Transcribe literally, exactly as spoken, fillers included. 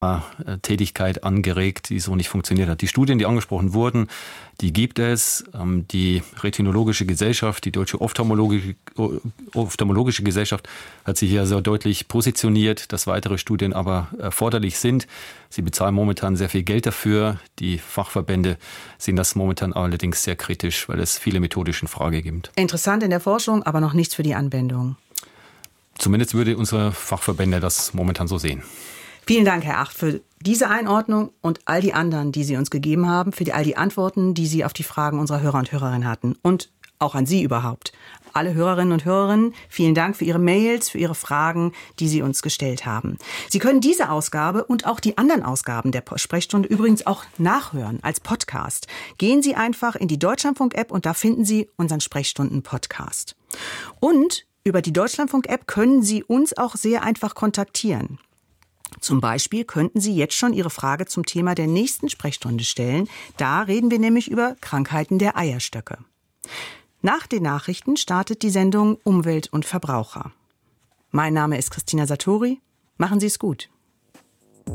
Tätigkeit angeregt, die so nicht funktioniert hat. Die Studien, die angesprochen wurden, die gibt es. Die Retinologische Gesellschaft, die Deutsche Ophthalmologische, Ophthalmologische Gesellschaft hat sich hier sehr deutlich positioniert, dass weitere Studien aber erforderlich sind. Sie bezahlen momentan sehr viel Geld dafür. Die Fachverbände sehen das momentan allerdings sehr kritisch, weil es viele methodische Fragen gibt. Interessant in der Forschung, aber noch nichts für die Anwendung. Zumindest würde unsere Fachverbände das momentan so sehen. Vielen Dank, Herr Acht, für diese Einordnung und all die anderen, die Sie uns gegeben haben, für die, all die Antworten, die Sie auf die Fragen unserer Hörer und Hörerinnen hatten und auch an Sie überhaupt. Alle Hörerinnen und Hörerinnen, vielen Dank für Ihre Mails, für Ihre Fragen, die Sie uns gestellt haben. Sie können diese Ausgabe und auch die anderen Ausgaben der Sprechstunde übrigens auch nachhören als Podcast. Gehen Sie einfach in die Deutschlandfunk-App und da finden Sie unseren Sprechstunden-Podcast. Und über die Deutschlandfunk-App können Sie uns auch sehr einfach kontaktieren. Zum Beispiel könnten Sie jetzt schon Ihre Frage zum Thema der nächsten Sprechstunde stellen. Da reden wir nämlich über Krankheiten der Eierstöcke. Nach den Nachrichten startet die Sendung Umwelt und Verbraucher. Mein Name ist Christina Satori. Machen Sie es gut.